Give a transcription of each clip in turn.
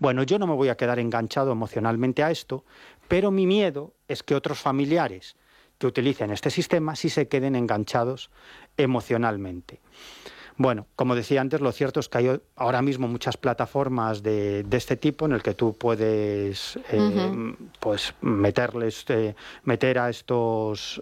Bueno, yo no me voy a quedar enganchado emocionalmente a esto, pero mi miedo es que otros familiares que utilicen este sistema sí se queden enganchados emocionalmente. Bueno, como decía antes, lo cierto es que hay ahora mismo muchas plataformas de este tipo en el que tú puedes pues meter a estos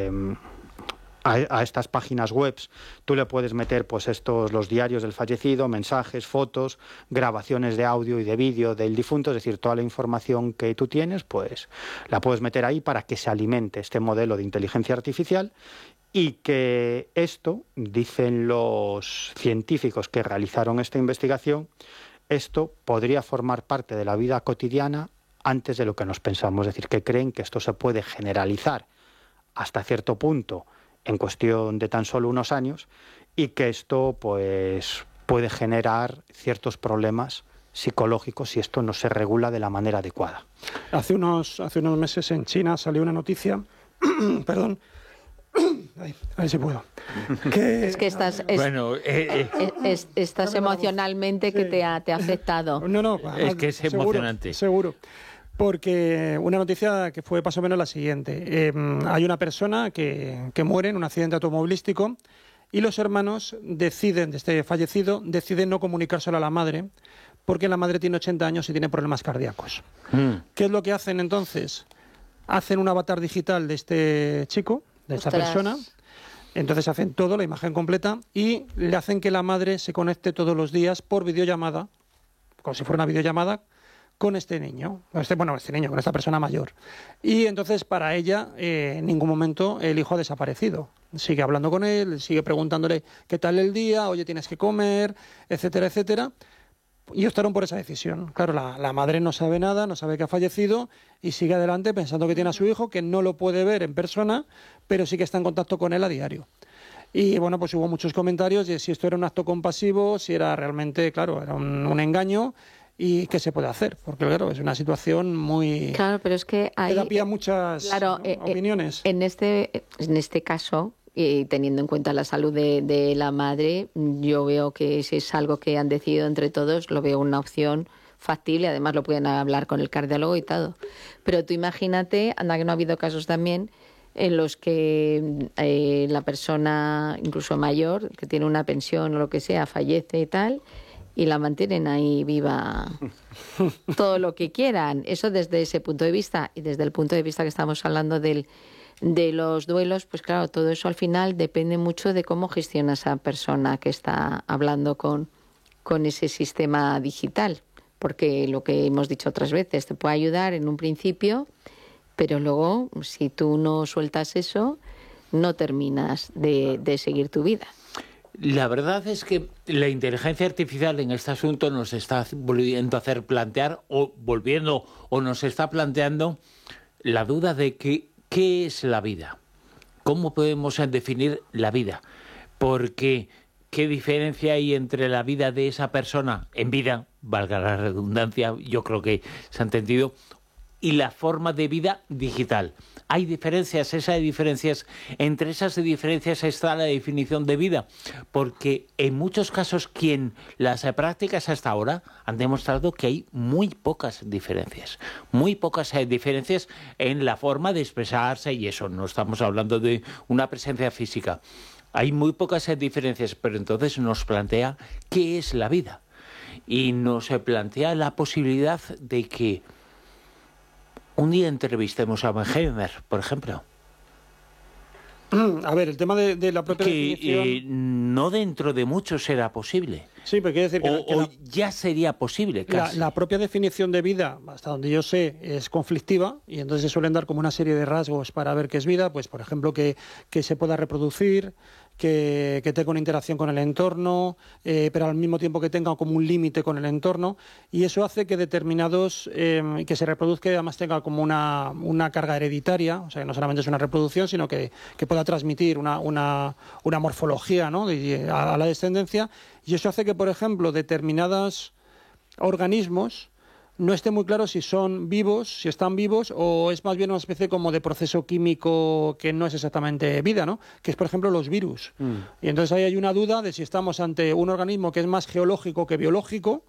a estas páginas web. Tú le puedes meter pues los diarios del fallecido, mensajes, fotos, grabaciones de audio y de vídeo del difunto, es decir, toda la información que tú tienes, pues la puedes meter ahí para que se alimente este modelo de inteligencia artificial. Y que esto, dicen los científicos que realizaron esta investigación, esto podría formar parte de la vida cotidiana antes de lo que nos pensamos. Es decir, que creen que esto se puede generalizar hasta cierto punto en cuestión de tan solo unos años y que esto pues puede generar ciertos problemas psicológicos si esto no se regula de la manera adecuada. Hace unos meses en China salió una noticia, perdón, a ver si puedo. Es que estás emocionalmente que te ha afectado. No, es que es emocionante. Seguro. Porque una noticia que fue más o menos la siguiente. Hay una persona que muere en un accidente automovilístico y los hermanos de este fallecido deciden no comunicárselo a la madre porque la madre tiene 80 años y tiene problemas cardíacos. ¿Qué es lo que hacen entonces? Hacen un avatar digital de este chico, de esta persona. Entonces hacen todo, la imagen completa, y le hacen que la madre se conecte todos los días por videollamada, como si fuera una videollamada, con este niño, con esta persona mayor. Y entonces para ella en ningún momento el hijo ha desaparecido. Sigue hablando con él, sigue preguntándole qué tal el día, oye, tienes que comer, etcétera, etcétera. Y optaron por esa decisión. Claro, la madre no sabe nada, no sabe que ha fallecido y sigue adelante pensando que tiene a su hijo, que no lo puede ver en persona, pero sí que está en contacto con él a diario. Y bueno, pues hubo muchos comentarios de si esto era un acto compasivo, si era realmente, claro, era un engaño y qué se puede hacer. Porque claro, es una situación muy... Claro, pero es que hay... da pie a muchas opiniones. En este caso... Y teniendo en cuenta la salud de la madre, yo veo que si es algo que han decidido entre todos, lo veo una opción factible. Además, lo pueden hablar con el cardiólogo y todo. Pero tú imagínate, anda que no ha habido casos también en los que la persona, incluso mayor, que tiene una pensión o lo que sea, fallece y tal, y la mantienen ahí viva todo lo que quieran. Eso desde ese punto de vista. Y desde el punto de vista que estamos hablando de los duelos, pues claro, todo eso al final depende mucho de cómo gestiona esa persona que está hablando con ese sistema digital, porque lo que hemos dicho otras veces, te puede ayudar en un principio, pero luego si tú no sueltas eso, no terminas de seguir tu vida. La verdad es que la inteligencia artificial en este asunto nos está volviendo a hacer plantear, o nos está planteando la duda de que ¿qué es la vida? ¿Cómo podemos definir la vida? Porque ¿qué diferencia hay entre la vida de esa persona en vida, valga la redundancia, yo creo que se ha entendido, y la forma de vida digital? Hay diferencias, entre esas diferencias está la definición de vida, porque en muchos casos quien las prácticas hasta ahora han demostrado que hay muy pocas diferencias en la forma de expresarse y eso, no estamos hablando de una presencia física. Hay muy pocas diferencias, pero entonces nos plantea qué es la vida y nos plantea la posibilidad de que un día entrevistemos a Benheimer, por ejemplo. A ver, el tema de la propia definición... no dentro de mucho será posible. Sí, pero quiere decir que... ya sería posible, casi. La propia definición de vida, hasta donde yo sé, es conflictiva y entonces se suelen dar como una serie de rasgos para ver qué es vida, pues por ejemplo que se pueda reproducir, que tenga una interacción con el entorno, pero al mismo tiempo que tenga como un límite con el entorno, y eso hace que determinados, que se reproduzca y además tenga como una carga hereditaria, o sea, que no solamente es una reproducción, sino que pueda transmitir una morfología, ¿no?, a la descendencia, y eso hace que, por ejemplo, determinados organismos no esté muy claro si son vivos, si están vivos, o es más bien una especie como de proceso químico que no es exactamente vida, ¿no? Que es, por ejemplo, los virus. Y entonces ahí hay una duda de si estamos ante un organismo que es más geológico que biológico,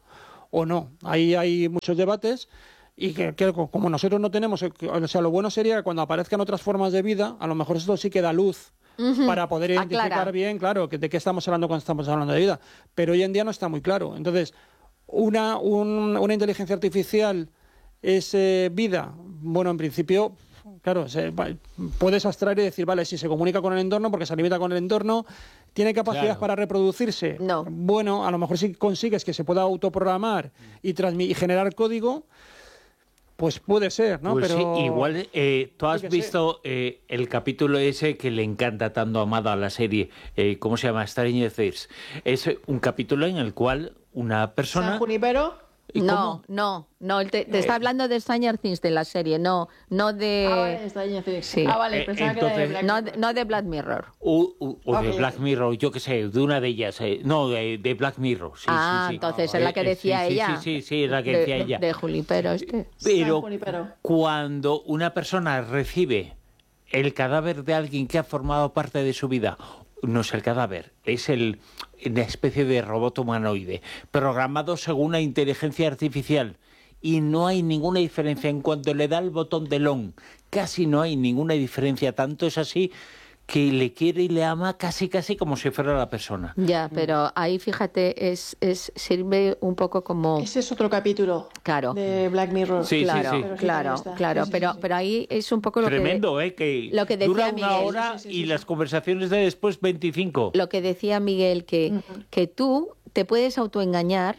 o no. Ahí hay muchos debates. Y que como nosotros no tenemos, o sea, lo bueno sería que cuando aparezcan otras formas de vida, a lo mejor esto sí que da luz para poder identificar bien, claro, de qué estamos hablando cuando estamos hablando de vida. Pero hoy en día no está muy claro. Entonces, una inteligencia artificial es vida. Bueno, en principio, claro, puedes abstraer y decir, vale, si se comunica con el entorno, porque se alimenta con el entorno, ¿tiene capacidad para reproducirse? No. Bueno, a lo mejor si consigues que se pueda autoprogramar y generar código, pues puede ser, ¿no? Pues pero sí, igual tú has visto el capítulo ese que le encanta tanto a Amado a la serie, ¿cómo se llama? Stranger Things. Es un capítulo en el cual una persona... ¿San Junipero? No, él te está hablando de Stranger Things, de la serie, no de... vale, Stranger Things. Sí. Vale, pensaba que era de Black Mirror. No de Black Mirror. O de Black Mirror, yo qué sé, de una de ellas. No, de Black Mirror. Sí, sí. Entonces es la que decía ella. Sí, es la que decía ella. De Junipero este. Pero San Junipero. cuando una persona recibe el cadáver de alguien que ha formado parte de su vida, no es el cadáver, es una especie de robot humanoide, programado según la inteligencia artificial, y no hay ninguna diferencia en cuanto le da el botón del on, casi no hay ninguna diferencia, tanto es así que le quiere y le ama casi como si fuera la persona. Ya, pero ahí fíjate, sirve un poco como... Ese es otro capítulo de Black Mirror. Sí, claro, pero ahí es un poco lo tremendo, que lo que decía dura Miguel. una hora y las conversaciones de después 25. Lo que decía Miguel, que tú te puedes autoengañar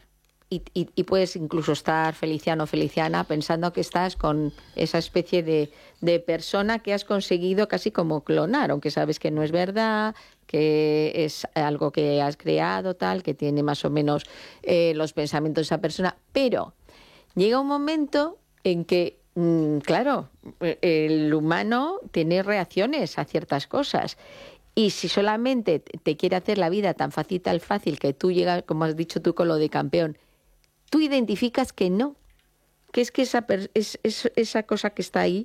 y puedes incluso estar feliciano o feliciana pensando que estás con esa especie de persona que has conseguido casi como clonar, aunque sabes que no es verdad, que es algo que has creado, tal, que tiene más o menos los pensamientos de esa persona. Pero llega un momento en que, claro, el humano tiene reacciones a ciertas cosas. Y si solamente te quiere hacer la vida tan fácil que tú llegas, como has dicho tú con lo de campeón, tú identificas que no, que es que esa cosa que está ahí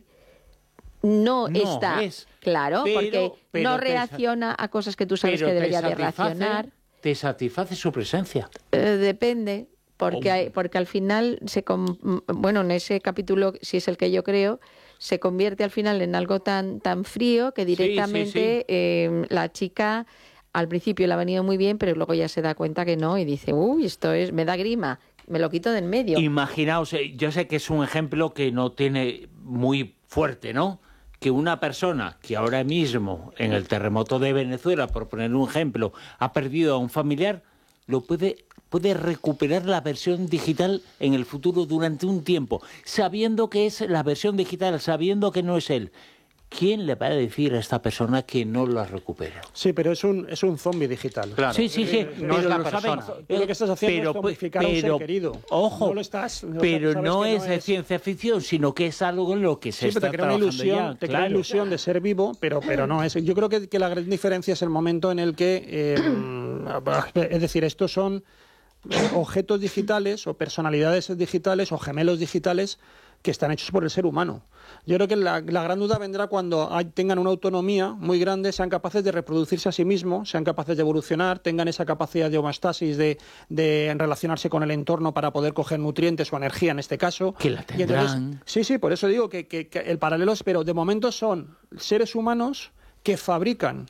no está, claro, porque no reacciona a cosas que tú sabes que debería de reaccionar. ¿Te satisface su presencia? Depende, porque al final, en ese capítulo, si es el que yo creo, se convierte al final en algo tan frío que directamente la chica... Al principio le ha venido muy bien, pero luego ya se da cuenta que no y dice, me da grima, me lo quito de en medio. Imaginaos, yo sé que es un ejemplo que no tiene muy fuerte, ¿no? Que una persona que ahora mismo, en el terremoto de Venezuela, por poner un ejemplo, ha perdido a un familiar, lo puede recuperar la versión digital en el futuro durante un tiempo, sabiendo que es la versión digital, sabiendo que no es él. ¿Quién le va a decir a esta persona que no la recupera? Sí, pero es un zombie digital. Claro. Sí. No es la persona. Lo que estás haciendo es zombificar a un ser querido. Ojo, no es de ciencia ficción, sino que es algo en lo que se está trabajando ya. Te crea ilusión de ser vivo, pero no es. Yo creo que la gran diferencia es el momento en el que... es decir, estos son objetos digitales o personalidades digitales o gemelos digitales que están hechos por el ser humano. Yo creo que la gran duda vendrá cuando tengan una autonomía muy grande, sean capaces de reproducirse a sí mismos, sean capaces de evolucionar, tengan esa capacidad de homeostasis, de relacionarse con el entorno para poder coger nutrientes o energía en este caso. Que la tendrán. Sí, por eso digo que el paralelo es, pero de momento son seres humanos que fabrican.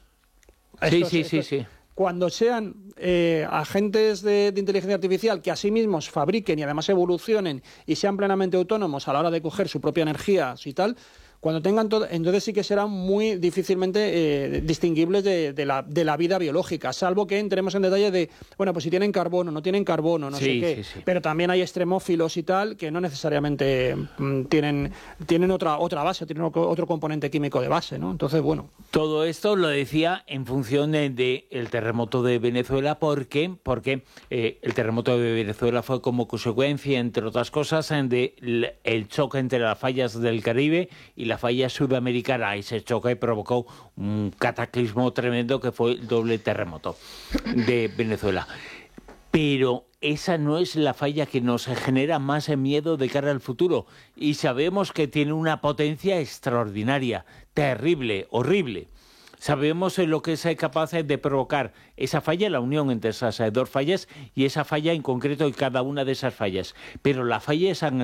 Sí. Cuando sean agentes de inteligencia artificial que a sí mismos fabriquen y además evolucionen y sean plenamente autónomos a la hora de coger su propia energía y tal, cuando tengan todo, entonces sí que serán muy difícilmente distinguibles de la vida biológica, salvo que entremos en detalle de, pues si tienen carbono, no tienen carbono, no sé qué. Sí. Pero también hay extremófilos y tal que no necesariamente tienen otra base, tienen otro componente químico de base, ¿no? Entonces, bueno. Todo esto lo decía en función del terremoto de Venezuela, porque el terremoto de Venezuela fue como consecuencia, entre otras cosas, del choque entre las fallas del Caribe y la falla sudamericana. Ese choque provocó un cataclismo tremendo que fue el doble terremoto de Venezuela. Pero esa no es la falla que nos genera más miedo de cara al futuro. Y sabemos que tiene una potencia extraordinaria, terrible, horrible. Sabemos lo que es capaz de provocar esa falla, la unión entre esas dos fallas y esa falla en concreto y cada una de esas fallas. Pero la falla es